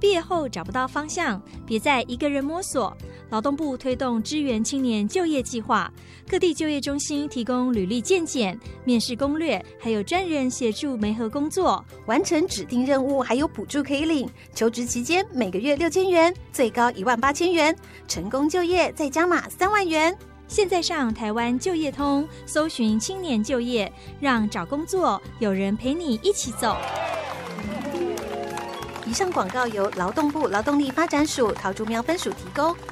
毕业后找不到方向，别再一个人摸索。劳动部推动支援青年就业计划，各地就业中心提供履历健检、面试攻略，还有专人协助媒合工作， 完成指定任务还有补助可以领。求职期间每个月6000元，最高18000元，成功就业再加码3万元。 现在上台湾就业通，搜寻青年就业，让找工作有人陪你一起走。 以上广告由劳动部劳动力发展署桃竹苗分署提供。